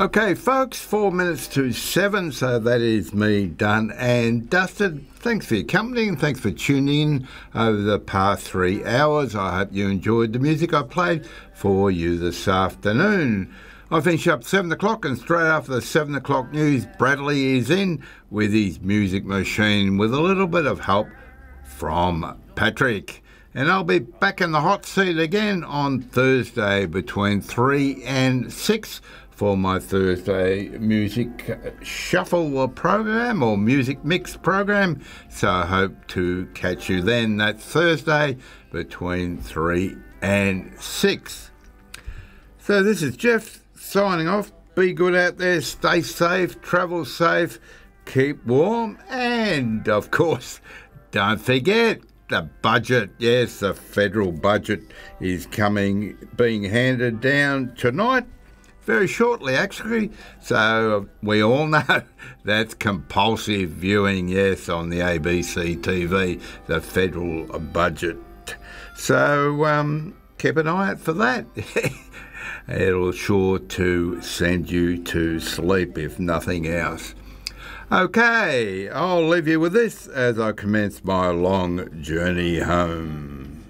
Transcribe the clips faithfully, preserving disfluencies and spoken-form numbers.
Okay, folks, four minutes to seven, so that is me done and dusted. Thanks for your company and thanks for tuning in over the past three hours. I hope you enjoyed the music I played for you this afternoon. I finish up seven o'clock and straight after the seven o'clock news, Bradley is in with his music machine with a little bit of help from Patrick. And I'll be back in the hot seat again on Thursday between three and six for my Thursday music shuffle program or music mix program. So I hope to catch you then. That's Thursday between three and six. So this is Jeff signing off. Be good out there, stay safe, travel safe, keep warm, and of course, don't forget the budget. Yes, the federal budget is coming, being handed down tonight, very shortly actually. So we all know that's compulsive viewing, yes, on the A B C T V, the federal budget. So um, keep an eye out for that. It'll sure to send you to sleep if nothing else. Okay, I'll leave you with this as I commence my long journey home.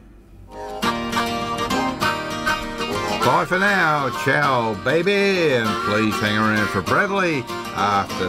Bye for now. Ciao, baby. And please hang around for Bradley after